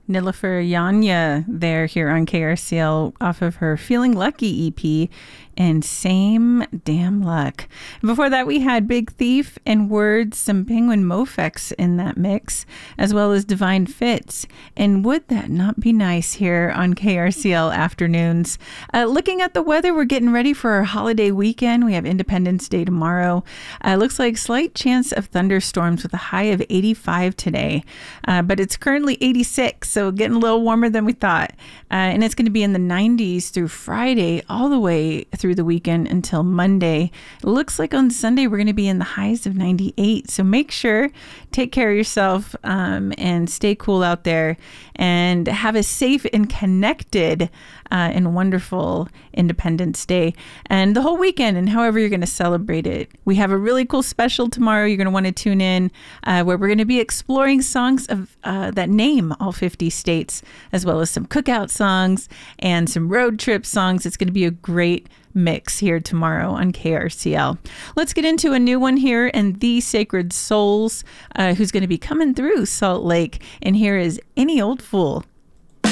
Nilofer Yanya there here on KRCL off of her Feeling Lucky EP and Same Damn Luck. Before that, we had Big Thief and Words, some Penguin Mofex in that mix, as well as Divine Fits. And would that not be nice here on KRCL afternoons? Looking at the weather, we're getting ready for our holiday weekend. We have Independence Day tomorrow. Looks like slight chance of thunderstorms with a high of 85 today, but it's currently 86, so getting a little warmer than we thought. And it's going to be in the 90s through Friday, all the way through the weekend until Monday. It looks like on Sunday we're going to be in the highs of 98. So make sure, take care of yourself and stay cool out there and have a safe and connected and wonderful Independence Day and the whole weekend and however you're going to celebrate it. We have a really cool special tomorrow you're going to want to tune in where we're going to be exploring songs of that name all 50 states, as well as some cookout songs and some road trip songs. It's going to be a great mix here tomorrow on KRCL. Let's get into a new one here, and The Sacred Souls, who's going to be coming through Salt Lake. And here is Any Old Fool.